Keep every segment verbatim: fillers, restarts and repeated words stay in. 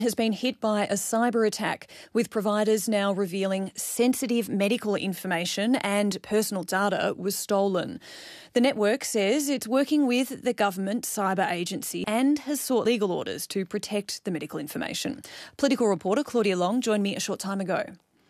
has been hit by a cyber attack, with providers now revealing sensitive medical information and personal data was stolen. The network says it's working with the government cyber agency and has sought legal orders to protect the medical information. Political reporter Claudia Long joined me a short time ago.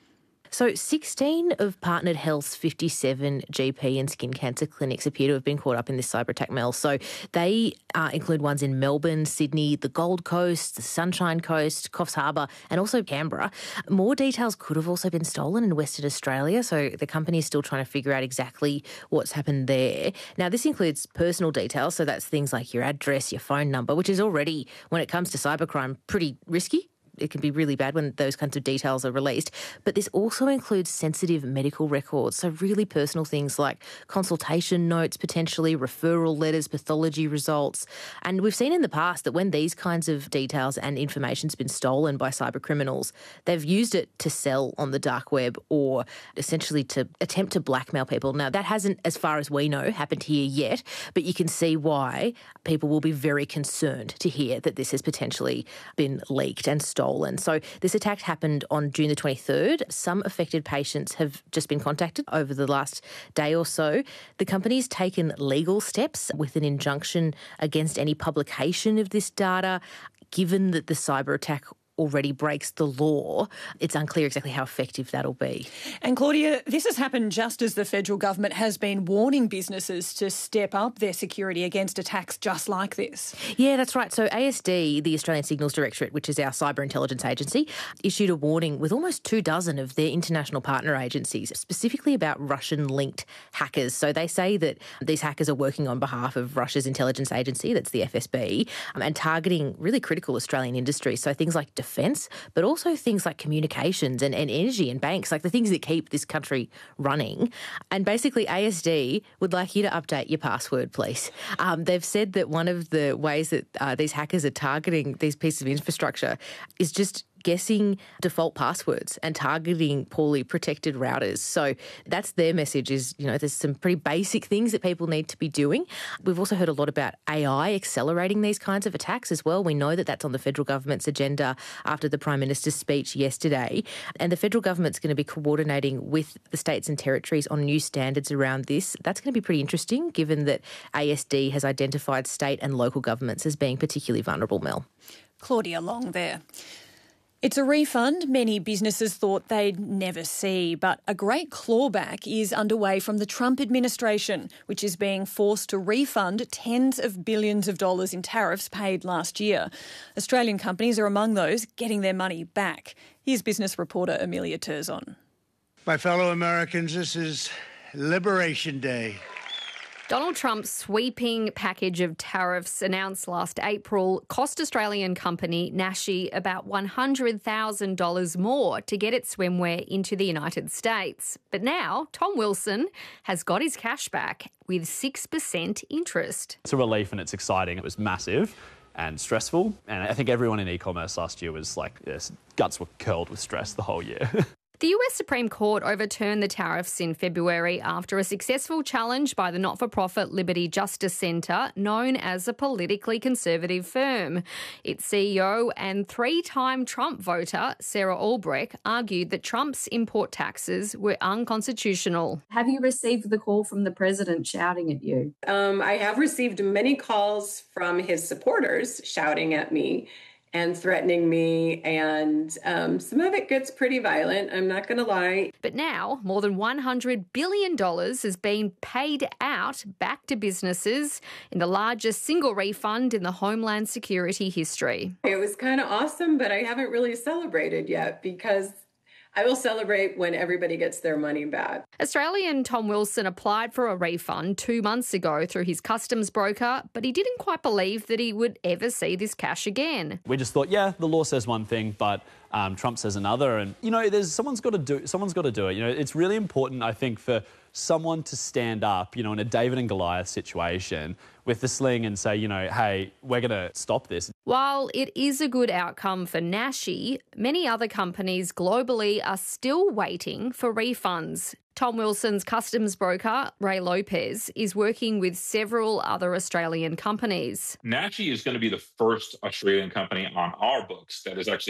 So sixteen of Partnered Health's fifty-seven G P and skin cancer clinics appear to have been caught up in this cyber attack, Mel. So they uh, include ones in Melbourne, Sydney, the Gold Coast, the Sunshine Coast, Coffs Harbour and also Canberra. More details could have also been stolen in Western Australia, so the company is still trying to figure out exactly what's happened there. Now, this includes personal details, so that's things like your address, your phone number, which is already, when it comes to cybercrime, pretty risky. It can be really bad when those kinds of details are released. But this also includes sensitive medical records, so really personal things like consultation notes, potentially referral letters, pathology results. And we've seen in the past that when these kinds of details and information's been stolen by cyber criminals, they've used it to sell on the dark web or essentially to attempt to blackmail people. Now, that hasn't, as far as we know, happened here yet, but you can see why people will be very concerned to hear that this has potentially been leaked and stolen. So this attack happened on June the twenty-third. Some affected patients have just been contacted over the last day or so. The company's taken legal steps with an injunction against any publication of this data. Given that the cyber attack already breaks the law, it's unclear exactly how effective that'll be. And Claudia, this has happened just as the federal government has been warning businesses to step up their security against attacks just like this. Yeah, that's right. So A S D, the Australian Signals Directorate, which is our cyber intelligence agency, issued a warning with almost two dozen of their international partner agencies, specifically about Russian-linked hackers. So they say that these hackers are working on behalf of Russia's intelligence agency, that's the F S B, um, and targeting really critical Australian industries. So things like defence, but also things like communications and, and energy and banks, like the things that keep this country running. And basically A S D would like you to update your password, please. Um, they've said that one of the ways that uh, these hackers are targeting these pieces of infrastructure is just guessing default passwords and targeting poorly protected routers. So that's their message is, you know, there's some pretty basic things that people need to be doing. We've also heard a lot about A I accelerating these kinds of attacks as well. We know that that's on the federal government's agenda after the Prime Minister's speech yesterday. And the federal government's going to be coordinating with the states and territories on new standards around this. That's going to be pretty interesting given that A S D has identified state and local governments as being particularly vulnerable, Mel. Claudia Long there. It's a refund many businesses thought they'd never see, but a great clawback is underway from the Trump administration, which is being forced to refund tens of billions of dollars in tariffs paid last year. Australian companies are among those getting their money back. Here's business reporter Amelia Turzon. My fellow Americans, this is Liberation Day. Donald Trump's sweeping package of tariffs announced last April cost Australian company Nashi about one hundred thousand dollars more to get its swimwear into the United States. But now Tom Wilson has got his cash back with six percent interest. It's a relief and it's exciting. It was massive and stressful. And I think everyone in e-commerce last year was like, yes, guts were curled with stress the whole year. The U S Supreme Court overturned the tariffs in February after a successful challenge by the not-for-profit Liberty Justice Centre, known as a politically conservative firm. Its C E O and three-time Trump voter, Sarah Albrecht, argued that Trump's import taxes were unconstitutional. Have you received the call from the president shouting at you? Um, I have received many calls from his supporters shouting at me and threatening me, and um, some of it gets pretty violent, I'm not going to lie. But now, more than one hundred billion dollars has been paid out back to businesses in the largest single refund in the Homeland Security history. It was kind of awesome, but I haven't really celebrated yet because I will celebrate when everybody gets their money back. Australian Tom Wilson applied for a refund two months ago through his customs broker, but he didn't quite believe that he would ever see this cash again. We just thought, yeah, the law says one thing, but um, Trump says another. And, you know, there's someone's got to do someone's got to do it. You know, it's really important, I think, for someone to stand up, you know, in a David and Goliath situation with the sling and say, you know, hey, we're going to stop this. While it is a good outcome for Nashi, many other companies globally are still waiting for refunds. Tom Wilson's customs broker, Ray Lopez, is working with several other Australian companies. Nashi is going to be the first Australian company on our books that is actually